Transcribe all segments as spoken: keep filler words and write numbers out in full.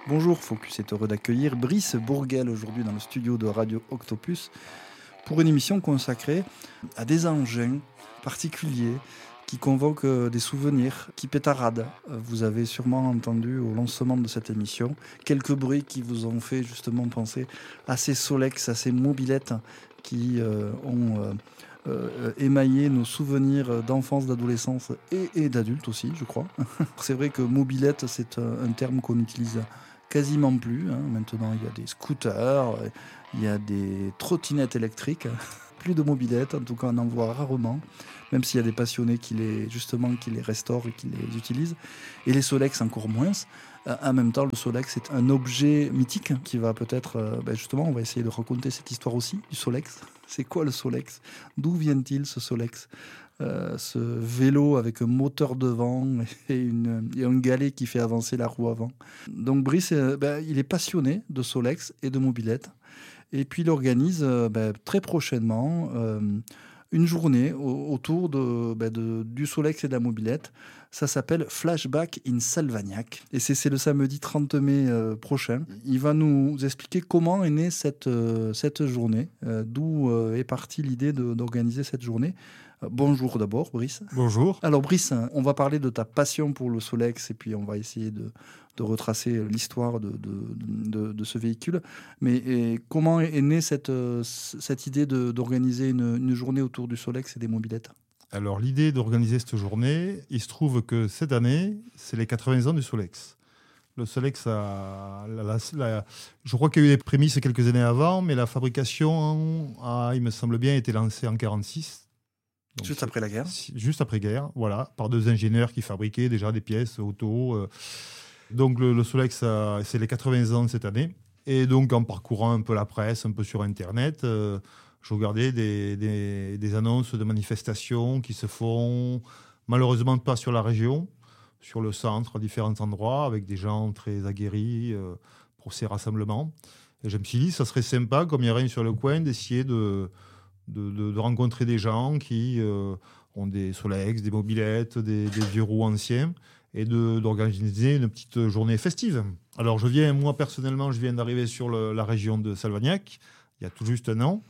Bonjour, Focus est heureux d'accueillir Brice Bourguel aujourd'hui dans le studio de Radio Octopus pour une émission consacrée à des engins particuliers qui convoquent des souvenirs, qui pétaradent. Vous avez sûrement entendu au lancement de cette émission quelques bruits qui vous ont fait justement penser à ces Solex, à ces mobilettes qui euh, ont euh, euh, émaillé nos souvenirs d'enfance, d'adolescence et, et d'adultes aussi, je crois. C'est vrai que mobilette, c'est un, un terme qu'on utilise quasiment plus. Hein. Maintenant, il y a des scooters, il y a des trottinettes électriques. Plus de mobilettes, en tout cas on en voit rarement, même s'il y a des passionnés qui les, justement, qui les restaurent et qui les utilisent. Et les Solex encore moins. Euh, en même temps, le Solex est un objet mythique qui va peut-être, euh, ben justement, on va essayer de raconter cette histoire aussi du Solex. C'est quoi le Solex? D'où vient-il ce Solex? Euh, ce vélo avec un moteur devant et, une, et un galet qui fait avancer la roue avant. Donc Brice, euh, ben, il est passionné de Solex et de mobilette. Et puis il organise euh, ben, très prochainement euh, une journée au, autour de, ben, de, du Solex et de la mobilette. Ça s'appelle Flashback in Salvagnac. Et c'est, c'est le samedi trente mai euh, prochain. Il va nous expliquer comment est née cette, euh, cette journée, euh, d'où euh, est partie l'idée de, d'organiser cette journée. Euh, bonjour d'abord, Brice. Bonjour. Alors Brice, on va parler de ta passion pour le Solex et puis on va essayer de, de retracer l'histoire de, de, de, de ce véhicule. Mais et comment est née cette, cette idée de, d'organiser une, une journée autour du Solex et des mobilettes? Alors, l'idée d'organiser cette journée, il se trouve que cette année, c'est les quatre-vingts ans du Solex. Le Solex, a, la, la, la, je crois qu'il y a eu des prémices quelques années avant, mais la fabrication, a, il me semble bien, été lancée en quarante-six. Donc juste après la guerre. Juste après-guerre, voilà, par deux ingénieurs qui fabriquaient déjà des pièces auto. Euh. Donc, le, le Solex, a, c'est les quatre-vingts ans cette année. Et donc, en parcourant un peu la presse, un peu sur Internet, euh, je regardais des, des, des annonces de manifestations qui se font malheureusement pas sur la région, sur le centre, à différents endroits, avec des gens très aguerris euh, pour ces rassemblements. Et je me suis dit, ça serait sympa, comme il n'y a rien sur le coin, d'essayer de, de, de, de rencontrer des gens qui euh, ont des Solex, des mobilettes, des, des vieux roues anciens, et de, d'organiser une petite journée festive. Alors, je viens, moi, personnellement, je viens d'arriver sur le, la région de Salvagnac, il y a tout juste un an.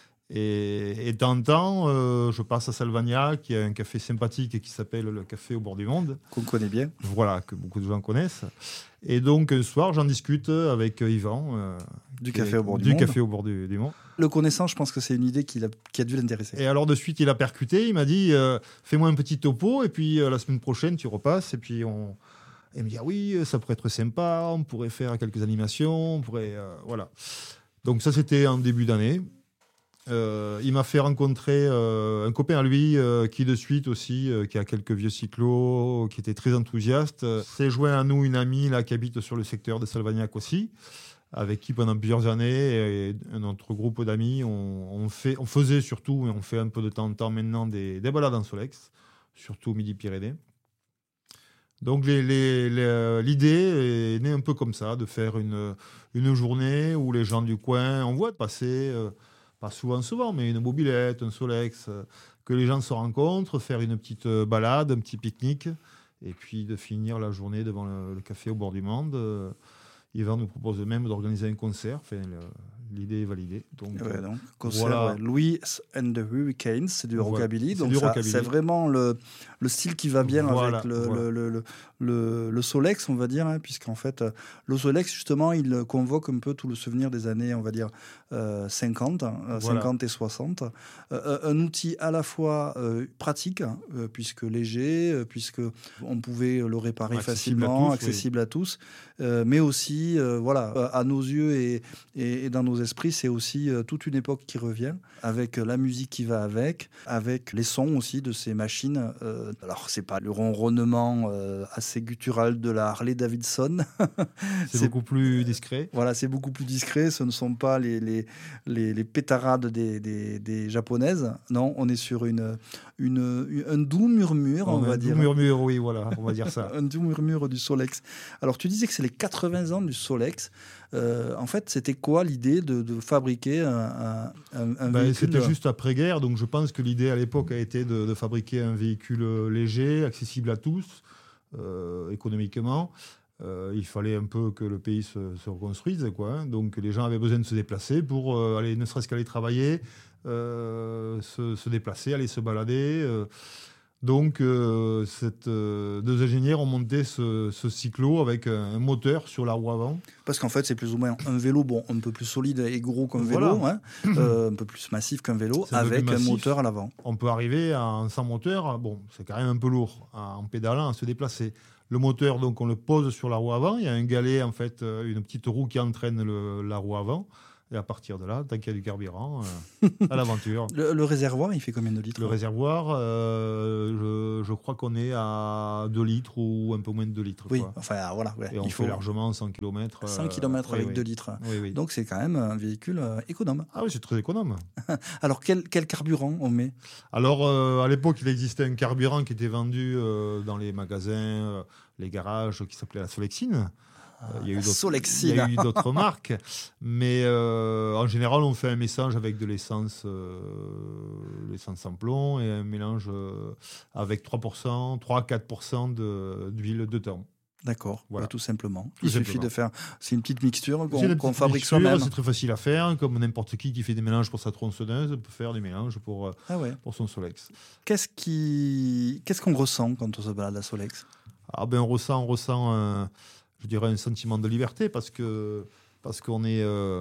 Et, et de temps en temps, euh, je passe à Salvagnac, il y a un café sympathique qui s'appelle le Café au bord du monde. Qu'on connaît bien. Voilà, que beaucoup de gens connaissent. Et donc, un soir, j'en discute avec Yvan. Euh, du Café est, au bord du, du monde. Café au bord du, du monde. Le connaissant, je pense que c'est une idée qui a, qui a dû l'intéresser. Et alors, de suite, il a percuté. Il m'a dit, euh, fais-moi un petit topo. Et puis, euh, la semaine prochaine, tu repasses. Et puis, on... Et il me dit, ah oui, ça pourrait être sympa. On pourrait faire quelques animations. On pourrait... Euh, voilà. Donc, ça, c'était en début d'année. Euh, il m'a fait rencontrer euh, un copain à lui euh, qui de suite aussi, euh, qui a quelques vieux cyclos, qui était très enthousiaste. Euh, s'est joint à nous une amie là, qui habite sur le secteur de Salvagnac aussi, avec qui pendant plusieurs années, et notre groupe d'amis, on, on, fait, on faisait surtout, et on fait un peu de temps en temps maintenant, des, des balades en Solex, surtout au Midi-Pyrénées. Donc les, les, les, l'idée est née un peu comme ça, de faire une, une journée où les gens du coin, on voit passer... Euh, pas souvent, souvent, mais une mobilette, un Solex, euh, que les gens se rencontrent, faire une petite euh, balade, un petit pique-nique, et puis de finir la journée devant le, le café au bord du monde. Euh, Yvan nous propose même d'organiser un concert. Enfin, le, l'idée est validée. Donc, ouais, donc concert, voilà. ouais. Louis and the Hurricanes, c'est du rockabilly. Voilà, donc c'est, du ça, rockabilly. c'est vraiment le, le style qui va bien voilà, avec le, voilà. le, le, le, le Solex, on va dire, hein, puisqu'en fait, le Solex, justement, il convoque un peu tout le souvenir des années, on va dire, euh, cinquante, euh, voilà. cinquante et soixante. Euh, un outil à la fois euh, pratique, euh, puisque léger, euh, puisque on pouvait le réparer accessible facilement, à tous, accessible oui. à tous, euh, mais aussi, euh, voilà, à nos yeux et, et, et dans nos esprits, c'est aussi euh, toute une époque qui revient, avec la musique qui va avec, avec les sons aussi de ces machines. Euh, alors, c'est pas le ronronnement euh, assez guttural de la Harley Davidson. c'est, c'est beaucoup plus discret. Voilà, c'est beaucoup plus discret. Ce ne sont pas les, les, les, les pétarades des, des, des japonaises. Non, on est sur une, une, un doux murmure, on, on va un dire. Un doux murmure, oui, voilà, on va dire ça. Un doux murmure du Solex. Alors, tu disais que c'est les quatre-vingts ans du Solex. Euh, en fait, c'était quoi l'idée de, de fabriquer un, un, un ben, véhicule? C'était juste après-guerre, donc je pense que l'idée à l'époque a été de, de fabriquer un véhicule léger, accessible à tous, euh, économiquement, euh, il fallait un peu que le pays se, se reconstruise, quoi, hein. Donc les gens avaient besoin de se déplacer pour euh, aller, ne serait-ce qu'aller travailler, euh, se, se déplacer, aller se balader. Euh, donc euh, cette, euh, deux ingénieurs ont monté ce, ce cyclo avec un, un moteur sur la roue avant. Parce qu'en fait, c'est plus ou moins un vélo, bon, un peu plus solide et gros qu'un Voilà. vélo, hein, euh, un peu plus massif qu'un vélo, C'est un peu avec plus un massif. moteur à l'avant. On peut arriver à, sans moteur, bon, c'est quand même un peu lourd à- en pédalant, à se déplacer. Le moteur, donc, on le pose sur la roue avant. Il y a un galet, en fait, euh, une petite roue qui entraîne le- la roue avant. Et à partir de là, tant qu'il y a du carburant, euh, à l'aventure. Le, le réservoir, il fait combien de litres? Le réservoir, euh, je, je crois qu'on est à deux litres ou un peu moins de deux litres. Oui, Quoi. enfin voilà. Ouais, Et on il fait faut largement cent kilomètres. cent kilomètres oui, avec oui. deux litres. Oui, oui. Donc c'est quand même un véhicule euh, économe. Ah oui, c'est très économe. Alors quel, quel carburant on met? Alors, euh, à l'époque, il existait un carburant qui était vendu euh, dans les magasins, euh, les garages, qui s'appelait la Solexine. Euh, il y a eu d'autres- Solexine. il y a eu d'autres marques, mais euh, en général, on fait un mélange avec de l'essence, euh, l'essence sans plomb et un mélange euh, avec trois pour cent, trois à quatre pour cent de- d'huile de thon. D'accord, Voilà. ouais, tout simplement. Tout il simplement. suffit de faire. C'est une petite mixture C'est qu'on une qu'on petite fabrique mixture, soi-même. c'est très facile à faire, comme n'importe qui qui fait des mélanges pour sa tronçonneuse peut faire des mélanges pour, euh, Ah ouais. pour son Solex. Qu'est-ce qui, qu'est-ce qu'on ressent quand on se balade à Solex? Ah ben on ressent, on ressent un, je dirais un sentiment de liberté parce que parce qu'on est euh,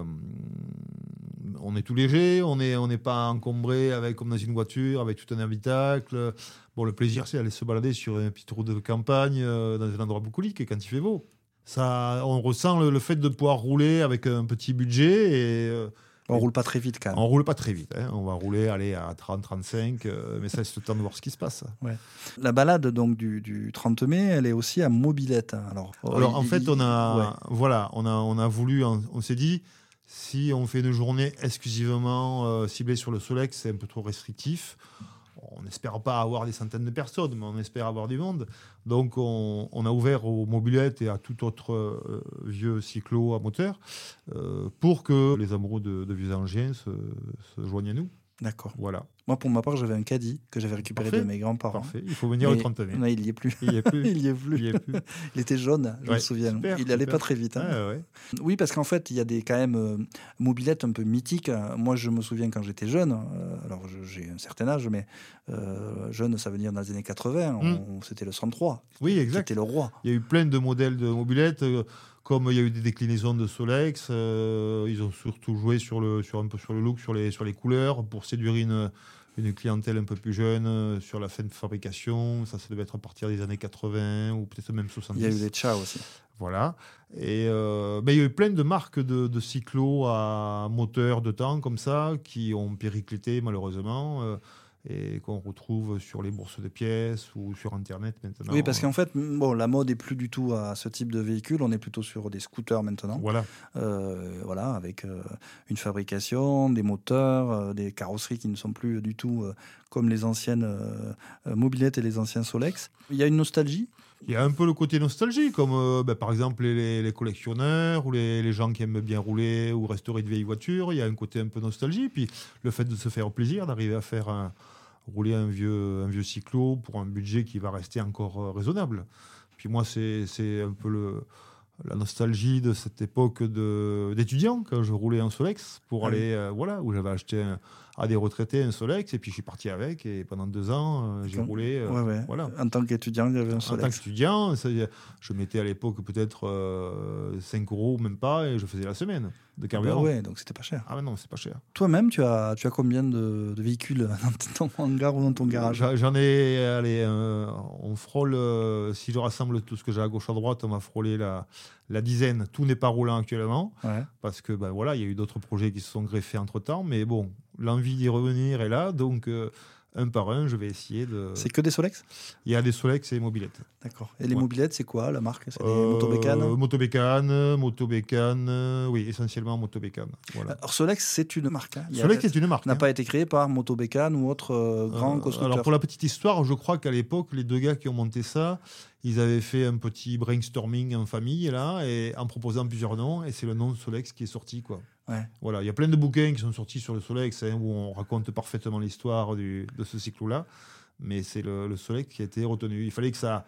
on est tout léger, on est on n'est pas encombré avec comme dans une voiture avec tout un habitacle. Bon, le plaisir c'est d'aller se balader sur une petite route de campagne euh, dans un endroit bucolique quand il fait beau. Ça, on ressent le, le fait de pouvoir rouler avec un petit budget et euh, On roule pas très vite quand même. on roule pas très vite. Hein. On va rouler aller à trente à trente-cinq, euh, mais ça c'est le temps de voir ce qui se passe. La balade donc du, du trente mai, elle est aussi à Mobilette. Alors, Alors, en il- fait, il- on a, ouais. voilà, on a, on a voulu, on, on s'est dit, si on fait une journée exclusivement euh, ciblée sur le Solex, c'est un peu trop restrictif. On n'espère pas avoir des centaines de personnes, mais on espère avoir du monde. Donc, on, on a ouvert aux mobilettes et à tout autre euh, vieux cyclo à moteur euh, pour que les amoureux de, de vieux engins se, se joignent à nous. D'accord. Voilà, Moi, pour ma part, j'avais un caddie que j'avais récupéré Parfait. de mes grands-parents. parfait. Il faut venir Mais- le trente mai. Non, il y est plus. Il n'y est plus. il y est plus. Il y est plus. Il était jaune, je Ouais, me souviens. super, il allait super. pas très vite. hein. Ouais, ouais. Oui, parce qu'en fait, il y a des quand même euh, mobilettes un peu mythiques. Moi, je me souviens quand j'étais jeune. euh, alors, je- j'ai un certain âge, mais euh, jeune, ça veut dire dans les années quatre-vingts. on- C'était le cent trois. Oui, Qui exact. était le roi. Il y a eu plein de modèles de mobilettes, euh, comme il y a eu des déclinaisons de Solex. euh, ils ont surtout joué sur le, sur un peu sur le look, sur les, sur les couleurs, pour séduire une, une clientèle un peu plus jeune euh, sur la fin de fabrication. Ça, ça devait être à partir des années quatre-vingts ou peut-être même soixante-dix. Il y a eu les Tcha aussi. Voilà. Et euh, ben, il y a eu plein de marques de, de cyclos à moteur de temps comme ça qui ont périclité malheureusement. euh, et qu'on retrouve sur les bourses de pièces ou sur Internet maintenant. Oui, parce qu'en fait, bon, la mode est plus du tout à ce type de véhicule. On est plutôt sur des scooters maintenant. Voilà. Euh, voilà, avec euh, une fabrication, des moteurs, euh, des carrosseries qui ne sont plus du tout euh, comme les anciennes euh, euh, mobilettes et les anciens Solex. Il y a une nostalgie. Il y a un peu le côté nostalgie, comme euh, ben, par exemple les, les collectionneurs ou les, les gens qui aiment bien rouler ou restaurer de vieilles voitures. Il y a un côté un peu nostalgie. Puis le fait de se faire plaisir, d'arriver à faire un, rouler un vieux, un vieux cyclo pour un budget qui va rester encore euh, raisonnable. Puis moi, c'est, c'est un peu le, la nostalgie de cette époque de, d'étudiant, quand je roulais en Solex, pour Ah oui. aller, euh, voilà, où j'avais acheté un, à des retraités un Solex, et puis je suis parti avec, et pendant deux ans, euh, j'ai Comme- roulé. euh, Ouais, ouais. Voilà. En tant qu'étudiant, il y avait un En tant Solex. qu'étudiant, ça, je mettais à l'époque peut-être euh, cinq euros, même pas, et je faisais la semaine de Ah bah carburant. ouais, donc c'était pas cher. Ah mais non, c'est pas cher. Toi-même, tu as, tu as combien de, de véhicules dans ton hangar ou dans ton garage? J'en j'en ai, allez, euh, on frôle, euh, si je rassemble tout ce que j'ai à gauche à droite, on va frôler la, la dizaine. Tout n'est pas roulant actuellement, Ouais. parce que ben, voilà, il y a eu d'autres projets qui se sont greffés entre-temps, mais bon, l'envie d'y revenir est là, donc euh, un par un, je vais essayer de... C'est que des Solex? Il y a des Solex et mobilettes. D'accord. Et les Ouais. mobilettes, c'est quoi la marque? C'est des Euh, motobécanes? Motobécane, motobécane, euh, oui, essentiellement motobécane. Voilà. Alors Solex, c'est une marque. Hein. Il y a- Solex est une marque. n'a hein. pas été créé par Motobécane ou autre euh, grand Euh, constructeur. alors pour la petite histoire, je crois qu'à l'époque, les deux gars qui ont monté ça, ils avaient fait un petit brainstorming en famille là, et en proposant plusieurs noms, et c'est le nom de Solex qui est sorti quoi. Ouais. Voilà, il y a plein de bouquins qui sont sortis sur le Solex hein, où on raconte parfaitement l'histoire du- de ce cyclo-là, mais c'est le, le Solex qui a été retenu. Il fallait que ça, que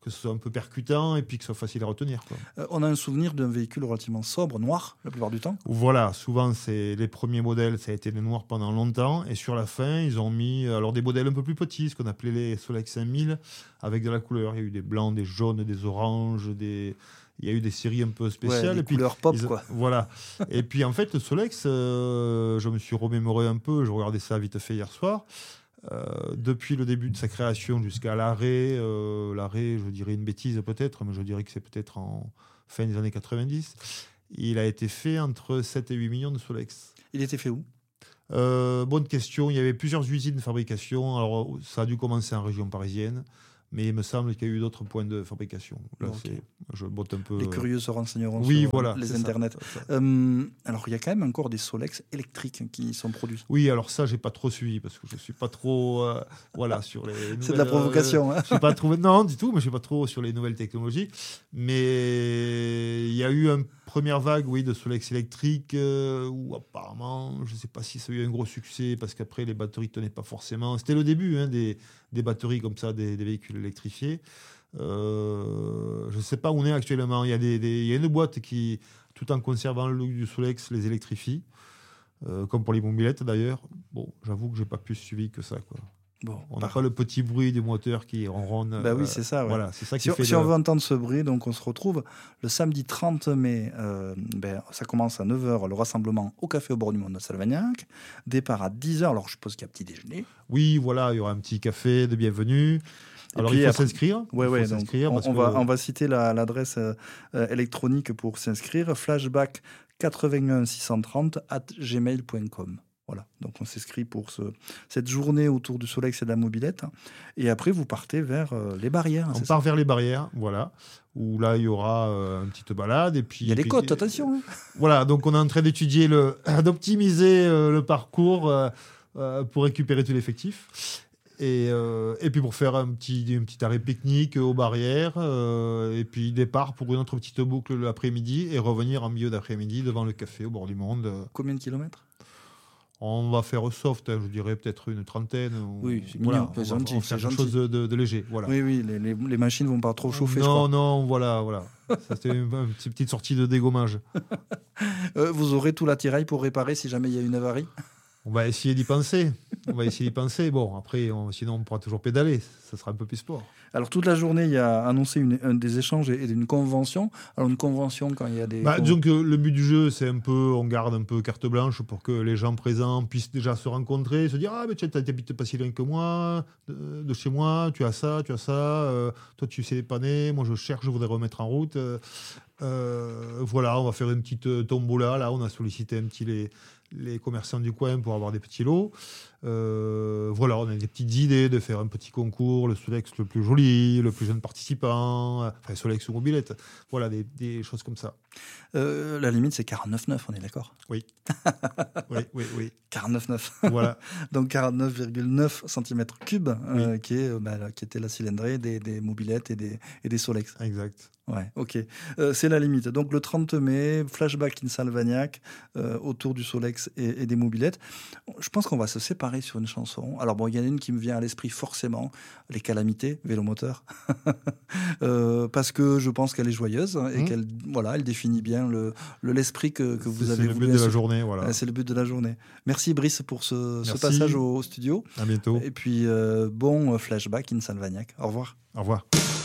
que ce soit un peu percutant et puis que ce soit facile à retenir, quoi. Euh, on a un souvenir d'un véhicule relativement sobre, noir, la plupart du temps. Voilà, souvent, c'est les premiers modèles, ça a été les noirs pendant longtemps. Et sur la fin, ils ont mis alors, des modèles un peu plus petits, ce qu'on appelait les Solex cinq mille, avec de la couleur. Il y a eu des blancs, des jaunes, des oranges, des... il y a eu des séries un peu spéciales. Ouais, des et puis, couleurs pop, ils... quoi. Voilà. Et puis, en fait, le Solex, euh, je me suis remémoré un peu, je regardais ça vite fait hier soir. Euh, depuis le début de sa création jusqu'à l'arrêt, euh, l'arrêt, je dirais une bêtise peut-être, mais je dirais que c'est peut-être en fin des années quatre-vingt-dix, il a été fait entre sept et huit millions de Solex. Il était fait où ? euh, Bonne question. Il y avait plusieurs usines de fabrication. Alors, ça a dû commencer en région parisienne, mais il me semble qu'il y a eu d'autres points de fabrication. Là, Okay. c'est, je botte un peu. Les curieux se renseigneront oui, sur voilà, les internets. Ça, ça, ça. Euh, alors, il y a quand même encore des Solex électriques qui sont produits. Oui, alors ça, j'ai pas trop suivi parce que je suis pas trop, euh, voilà, sur les. C'est de la provocation. Euh, hein. je suis pas trop, non, du tout, mais je suis pas trop sur les nouvelles technologies. Mais il y a eu une première vague, oui, de Solex électriques euh, où apparemment, je sais pas si ça a eu un gros succès parce qu'après les batteries tenaient pas forcément. C'était le début hein, des, des batteries comme ça, des, des véhicules électrifiés. Euh, je ne sais pas où on est actuellement. Il y a, des, des, il y a une boîte qui, tout en conservant le look du Solex, les électrifie, euh, comme pour les mobilettes d'ailleurs. Bon, j'avoue que j'ai pas plus suivi que ça, quoi. Bon, on n'a pas le petit bruit du moteur qui ronronne. Bah oui, c'est ça. Ouais. Voilà, c'est ça qui si fait. Si de... on veut entendre ce bruit, donc on se retrouve le samedi trente mai. Euh, ben, ça commence à neuf heures, le rassemblement au Café au bord du monde de Salvagnac. Départ à dix heures. Alors je suppose qu'il y a petit déjeuner. Oui, voilà, il y aura un petit café de bienvenue. Et alors, puis, il faut après, s'inscrire. Ouais, il faut ouais, s'inscrire donc, parce on, on, que... va, on va citer la, l'adresse euh, électronique pour s'inscrire. flashback quatre-vingt-un six cent trente arobase gmail point com. Voilà, donc on s'inscrit pour ce, cette journée autour du Solex et de la mobilette. Et après, vous partez vers euh, les barrières. On part ça vers les barrières, voilà, où là, il y aura euh, une petite balade. Et puis, il y a les puis, côtes, attention. Hein. Voilà, donc on est en train d'étudier, le, d'optimiser euh, le parcours euh, euh, pour récupérer tout l'effectif. Et, euh, et puis pour faire un petit, un petit arrêt pique-nique aux barrières, euh, et puis départ pour une autre petite boucle l'après-midi, et revenir en milieu d'après-midi devant le café au bord du monde. Combien de kilomètres ? On va faire soft, hein, je dirais peut-être une trentaine. Oui, c'est voilà, mignon, on va, gentil, on va faire c'est quelque gentil. chose de, de, de léger. Voilà. Oui, oui, les, les, les machines ne vont pas trop chauffer. Non, je crois. non, voilà, voilà. Ça, c'était une, une petite sortie de dégommage. euh, vous aurez tout l'attirail pour réparer si jamais il y a une avarie ? On va essayer d'y penser. On va essayer d'y penser. Bon, après, on, sinon, on pourra toujours pédaler. Ça sera un peu plus sport. Alors, toute la journée, il y a annoncé une, un, des échanges et, et une convention. Alors, une convention, quand il y a des... Bah, disons que le but du jeu, c'est un peu... On garde un peu carte blanche pour que les gens présents puissent déjà se rencontrer, se dire « Ah, mais tiens, tu n'habites pas si loin que moi, de, de chez moi, tu as ça, tu as ça. Euh, toi, tu sais dépanner. Moi, je cherche, je voudrais remettre en route. Euh, » euh, Voilà, on va faire une petite tombola. Là, on a sollicité un petit... Les, les commerçants du coin pour avoir des petits lots. Euh, voilà, on a des petites idées de faire un petit concours, le Solex le plus joli, le plus jeune participant, enfin Solex ou mobilette. Voilà, des, des choses comme ça. Euh, la limite, c'est quarante-neuf neuf, on est d'accord ? Oui. oui, oui, oui. quarante-neuf neuf. Voilà. Donc quarante-neuf virgule neuf centimètres cubes, oui. euh, qui, est, bah, qui était la cylindrée des, des mobilettes et des, et des Solex. Exact. Ouais, ok. Euh, c'est la limite. Donc le trente mai, flashback in Salvagnac, euh, autour du Solex et, et des mobilettes. Je pense qu'on va se séparer sur une chanson. Alors bon, il y en a une qui me vient à l'esprit forcément, Les Calamités, Vélomoteur, euh, parce que je pense qu'elle est joyeuse et mmh. qu'elle, voilà, elle définit bien le, le l'esprit que, que vous c'est, avez c'est voulu. C'est le but de la journée, voilà. C'est le but de la journée. Merci Brice pour ce, ce passage au, au studio. À bientôt. Et puis euh, bon flashback in Salvagnac. Au revoir. Au revoir.